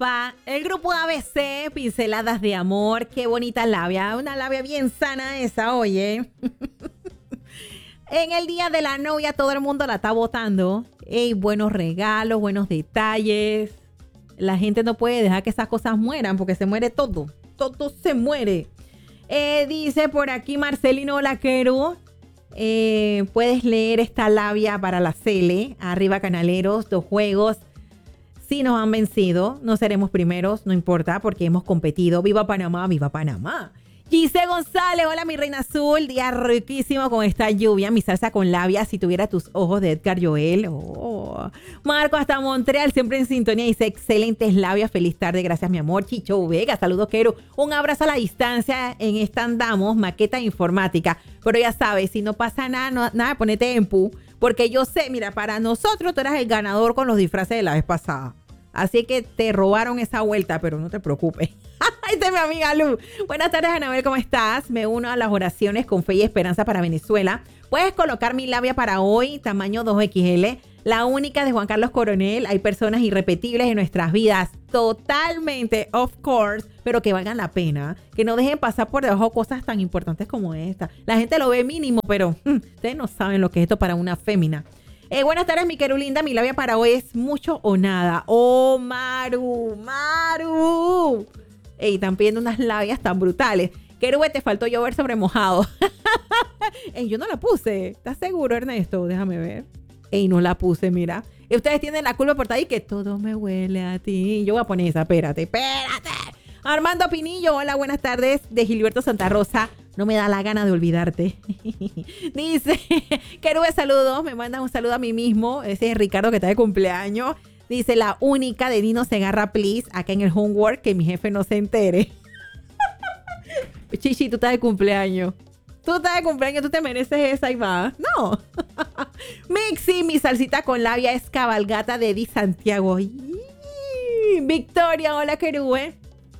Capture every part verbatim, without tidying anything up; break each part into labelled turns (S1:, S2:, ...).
S1: Pa, el grupo A B C, Pinceladas de Amor. Qué bonita labia, una labia bien sana esa, oye. En el día de la novia todo el mundo la está votando. Ey, buenos regalos, buenos detalles. La gente no puede dejar que esas cosas mueran porque se muere todo. Todo se muere. Eh, dice por aquí Marcelino Laquero. Eh, puedes leer esta labia para la Cele. Arriba Canaleros, dos juegos. Si nos han vencido, no seremos primeros, no importa, porque hemos competido. ¡Viva Panamá, viva Panamá! Gise González, hola mi reina azul, día riquísimo con esta lluvia, mi salsa con labia, si tuviera tus ojos de Edgar Joel. Oh. Marco hasta Montreal, siempre en sintonía, dice excelentes labias, feliz tarde, gracias mi amor. Chicho Vega, saludos Quero, un abrazo a la distancia, en esta andamos, maqueta informática, pero ya sabes, si no pasa nada, no, nada, ponete en pu, porque yo sé, mira, para nosotros tú eras el ganador con los disfraces de la vez pasada. Así que te robaron esa vuelta, pero no te preocupes. Ahí está mi amiga Lu. Buenas tardes, Anabel, ¿cómo estás? Me uno a las oraciones con fe y esperanza para Venezuela. Puedes colocar mi labia para hoy, tamaño dos equis ele. La única de Juan Carlos Coronel. Hay personas irrepetibles en nuestras vidas. Totalmente, of course, pero que valgan la pena. Que no dejen pasar por debajo cosas tan importantes como esta. La gente lo ve mínimo, pero hmm, ustedes no saben lo que es esto para una fémina. Eh, buenas tardes, mi querulinda. Mi labia para hoy es mucho o nada. Oh, Maru, Maru. Ey, están pidiendo unas labias tan brutales. Querube, te faltó llover sobre mojado. Ey, yo no la puse. ¿Estás seguro, Ernesto? Déjame ver. Ey, no la puse, mira. Y ustedes tienen la culpa por estar ahí que todo me huele a ti. Yo voy a poner esa, espérate, espérate. Armando Pinillo, hola, buenas tardes. De Gilberto Santa Rosa. No me da la gana de olvidarte. Dice, Querube, saludos. Me mandan un saludo a mí mismo. Ese es Ricardo que está de cumpleaños. Dice, la única de Dino Segarra, please, acá en el homework, que mi jefe no se entere. Chichi, tú estás de cumpleaños. Tú estás de cumpleaños, tú te mereces esa y va. No. Mixi, mi salsita con labia es cabalgata de Di Santiago. Victoria, hola, Querube.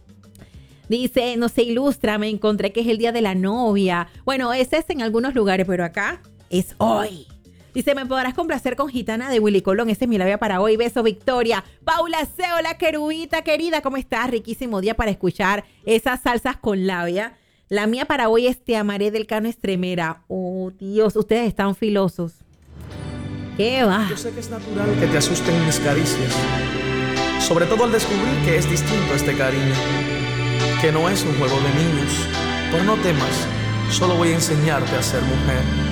S1: Dice, no se ilustra, me encontré que es el día de la novia. Bueno, ese es en algunos lugares, pero acá es hoy. Dice, ¿me podrás complacer con Gitana de Willy Colón? Ese es mi labia para hoy. Beso, Victoria. Paula C, hola, querubita querida. ¿Cómo estás? Riquísimo día para escuchar esas salsas con labia. La mía para hoy es Te amaré del Cano Estremera. Oh, Dios, ustedes están filosos. ¿Qué va?
S2: Yo sé que es natural que te asusten mis caricias. Sobre todo al descubrir que es distinto este cariño. Que no es un juego de niños. Pero no temas, solo voy a enseñarte a ser mujer.